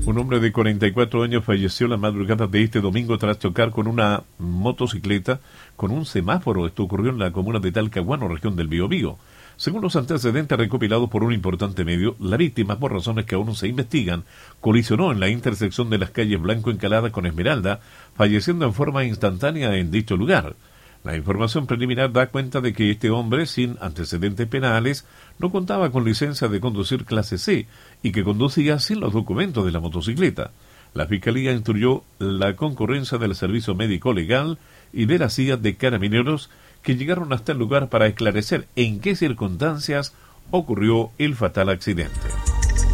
Un hombre de 44 años falleció la madrugada de este domingo tras chocar con una motocicleta con un semáforo. Esto ocurrió en la comuna de Talcahuano, región del Biobío. Según los antecedentes recopilados por un importante medio, la víctima, por razones que aún no se investigan, colisionó en la intersección de las calles Blanco Encalada con Esmeralda, falleciendo en forma instantánea en dicho lugar. La información preliminar da cuenta de que este hombre, sin antecedentes penales, no contaba con licencia de conducir clase C y que conducía sin los documentos de la motocicleta. La Fiscalía instruyó la concurrencia del Servicio Médico Legal y de la CIA de Carabineros, que llegaron hasta el lugar para esclarecer en qué circunstancias ocurrió el fatal accidente.